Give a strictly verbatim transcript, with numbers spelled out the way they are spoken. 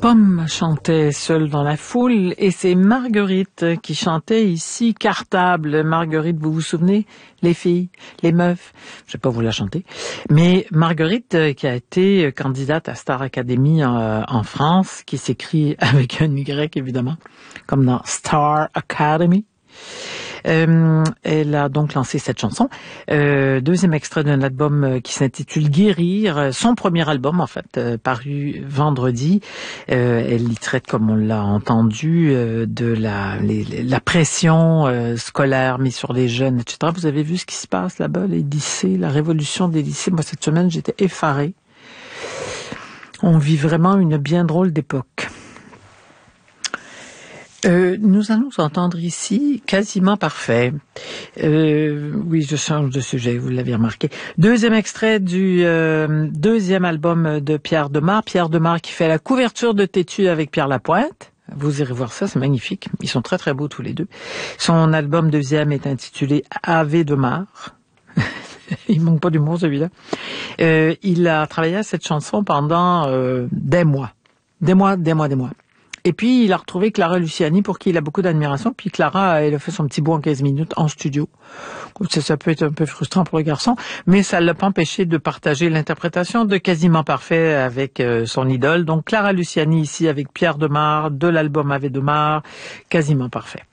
Pomme chantait seule dans la foule et c'est Marguerite qui chantait ici Cartable. Marguerite, vous vous souvenez? Les filles, les meufs, je vais pas vous la chanter. Mais Marguerite qui a été candidate à Star Academy en, en France, qui s'écrit avec un Y évidemment, comme dans Star Academy. Euh, elle a donc lancé cette chanson. Euh, deuxième extrait d'un album qui s'intitule Guérir, son premier album en fait, euh, paru vendredi. Euh, elle y traite, comme on l'a entendu, euh, de la, les, la pression euh, scolaire mise sur les jeunes, et cetera. Vous avez vu ce qui se passe là-bas, les lycées, la révolution des lycées. Moi, cette semaine, j'étais effarée. On vit vraiment une bien drôle d'époque. Euh, nous allons entendre ici Quasiment Parfait. Euh, oui, je change de sujet, vous l'avez remarqué. Deuxième extrait du euh, deuxième album de Pierre Demar. Pierre Demar qui fait la couverture de Têtu avec Pierre Lapointe. Vous irez voir ça, c'est magnifique. Ils sont très très beaux tous les deux. Son album deuxième est intitulé Ave Demar. Il manque pas d'humour celui-là. Euh, il a travaillé à cette chanson pendant euh, des mois. Des mois, des mois, des mois. Et puis, il a retrouvé Clara Luciani, pour qui il a beaucoup d'admiration. Puis Clara, elle a fait son petit bout en quinze minutes en studio. Ça, ça peut être un peu frustrant pour le garçon, mais ça ne l'a pas empêché de partager l'interprétation de Quasiment Parfait avec euh, son idole. Donc, Clara Luciani ici avec Pierre Demar, de l'album Ave Demar, Quasiment Parfait.